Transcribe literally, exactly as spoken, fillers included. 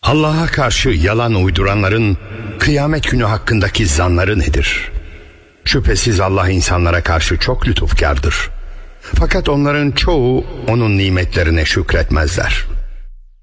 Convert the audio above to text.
Allah'a karşı yalan uyduranların kıyamet günü hakkındaki zanları nedir? Şüphesiz Allah insanlara karşı çok lütufkardır. Fakat onların çoğu onun nimetlerine şükretmezler.